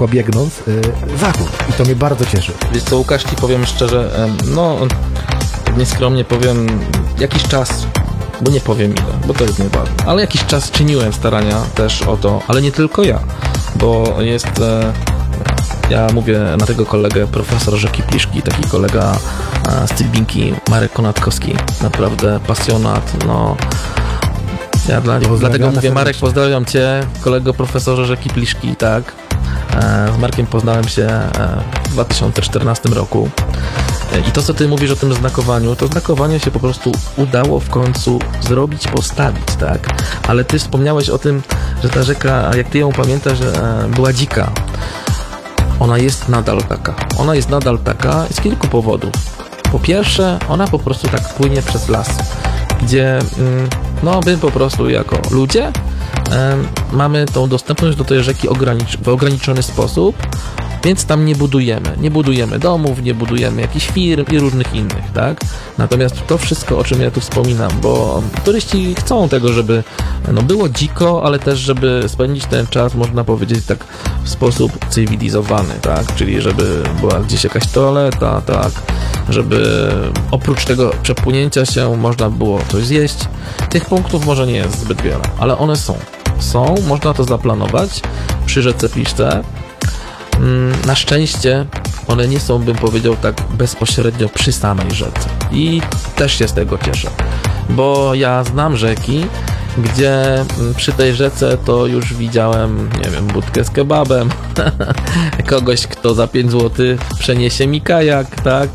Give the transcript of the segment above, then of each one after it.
ciepła biegnąc, zachód. I to mnie bardzo cieszy. Wiesz co, Łukasz, ci powiem szczerze, nieskromnie powiem, jakiś czas, bo nie powiem ile, bo to jest nieważne, ale jakiś czas czyniłem starania też o to, ale nie tylko ja, bo jest, ja mówię na tego kolegę, profesor Rzeki Pliszki, taki kolega z Cybinki, Marek Konatkowski, naprawdę pasjonat, ja dlatego mówię, Marek, pozdrawiam Cię, kolego profesorze Rzeki Pliszki, tak. Z Markiem poznałem się w 2014 roku. I to, co Ty mówisz o tym znakowaniu, to znakowanie się po prostu udało w końcu zrobić, postawić, tak. Ale Ty wspomniałeś o tym, że ta rzeka, jak Ty ją pamiętasz, była dzika. Ona jest nadal taka. Ona jest nadal taka z kilku powodów. Po pierwsze, ona po prostu tak płynie przez las, gdzie my po prostu jako ludzie mamy tą dostępność do tej rzeki w ograniczony sposób, więc tam nie budujemy domów, nie budujemy jakichś firm i różnych innych, tak? Natomiast to wszystko, o czym ja tu wspominam, bo turyści chcą tego, żeby było dziko, ale też, żeby spędzić ten czas, można powiedzieć, tak w sposób cywilizowany, tak? Czyli żeby była gdzieś jakaś toaleta, tak? Żeby oprócz tego przepłynięcia się można było coś zjeść. Tych punktów może nie jest zbyt wiele, ale one są. Można to zaplanować przy rzece Pliszce. Na szczęście one nie są, bym powiedział, tak bezpośrednio przy samej rzece. I też się z tego cieszę, bo ja znam rzeki, gdzie przy tej rzece to już widziałem, nie wiem, budkę z kebabem, kogoś, kto za 5 zł przeniesie mi kajak, tak?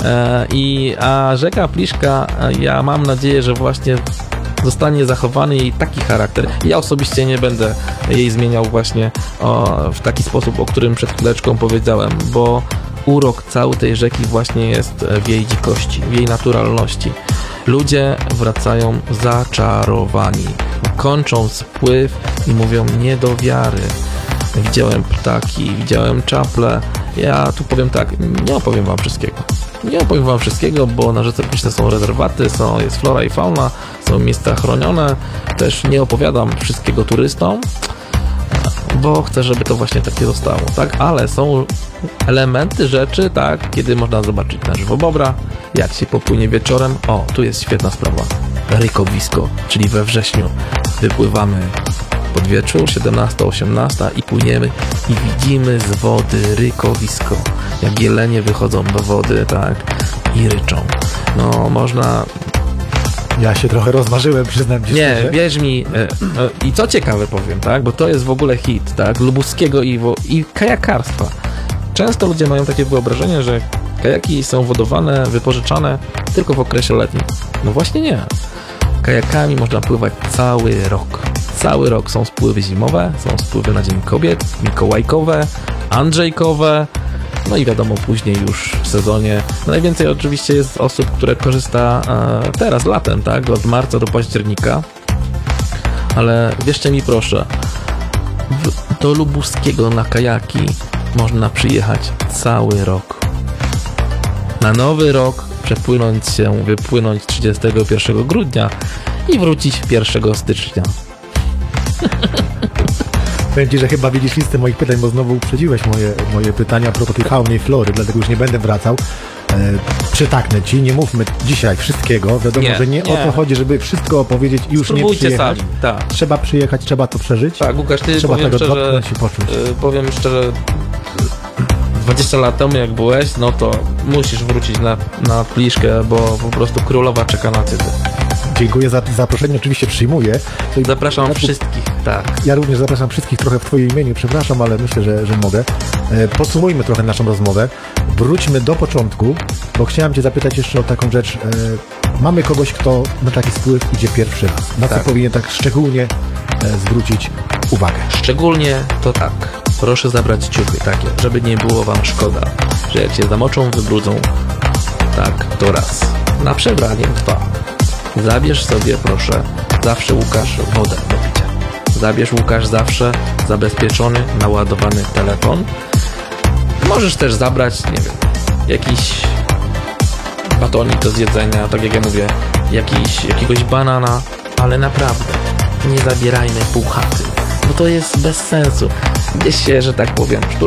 A rzeka Pliszka, ja mam nadzieję, że właśnie zostanie zachowany jej taki charakter. Ja osobiście nie będę jej zmieniał właśnie w taki sposób, o którym przed chwileczką powiedziałem, bo urok całej tej rzeki właśnie jest w jej dzikości, w jej naturalności. Ludzie wracają zaczarowani, kończą spływ i mówią nie do wiary. Widziałem ptaki, widziałem czaple. Ja tu powiem tak, nie opowiem wam wszystkiego. Nie opowiem wam wszystkiego, bo na rzece Pliszce są rezerwaty, jest flora i fauna, są miejsca chronione. Też nie opowiadam wszystkiego turystom, bo chcę, żeby to właśnie takie zostało, tak? Ale są elementy, rzeczy, tak? Kiedy można zobaczyć na żywo bobra, jak się popłynie wieczorem. Tu jest świetna sprawa. Rykowisko, czyli we wrześniu wypływamy pod wieczór, 17-18 i płyniemy i widzimy z wody rykowisko. Jak jelenie wychodzą do wody, tak? I ryczą. Można... Ja się trochę rozmarzyłem, przyznam ci Nie, szczerze. wierz mi, i co ciekawe powiem, tak? Bo to jest w ogóle hit, tak? Lubuskiego i kajakarstwa. Często ludzie mają takie wyobrażenie, że kajaki są wodowane, wypożyczane tylko w okresie letnim. No właśnie nie. Kajakami można pływać cały rok. Cały rok są spływy zimowe, są spływy na Dzień Kobiet, mikołajkowe, andrzejkowe, i wiadomo, później już w sezonie. Najwięcej oczywiście jest osób, które korzysta teraz latem, tak, od marca do października, ale wierzcie mi proszę, do Lubuskiego na kajaki można przyjechać cały rok. Na nowy rok wypłynąć 31 grudnia i wrócić 1 stycznia. Powiem ci, że chyba widzisz listę moich pytań, bo znowu uprzedziłeś moje pytania a propos tej fauny i flory, dlatego już nie będę wracał. Przytaknę ci, nie mówmy dzisiaj wszystkiego. Wiadomo, że nie o to chodzi, żeby wszystko opowiedzieć i już spróbujcie nie przyjechać. Sami, tak. Trzeba przyjechać, trzeba to przeżyć. Tak, Łukasz, trzeba tego dotknąć i poczuć. Powiem szczerze, 20 lat temu jak byłeś, to musisz wrócić na Pliszkę, bo po prostu królowa czeka na ciebie. Dziękuję za zaproszenie, oczywiście przyjmuję. Zapraszam wszystkich, tak. Ja również zapraszam wszystkich trochę w twoim imieniu, przepraszam, ale myślę, że mogę. Podsumujmy trochę naszą rozmowę. Wróćmy do początku, bo chciałem cię zapytać jeszcze o taką rzecz. Mamy kogoś, kto na taki spływ idzie pierwszy raz. Na co powinien tak szczególnie zwrócić uwagę? Szczególnie to tak. Proszę zabrać ciuchy takie, żeby nie było wam szkoda, że jak się zamoczą, wybrudzą. Tak, to raz. Na przebranie 2. Zabierz sobie, proszę, zawsze, Łukasz, wodę do picia. Zabierz, Łukasz, zawsze zabezpieczony, naładowany telefon. Możesz też zabrać, nie wiem, jakiś batonik do zjedzenia, tak jak ja mówię, jakiegoś banana, ale naprawdę nie zabierajmy pół chaty, bo to jest bez sensu. Gdzieś się, że tak powiem,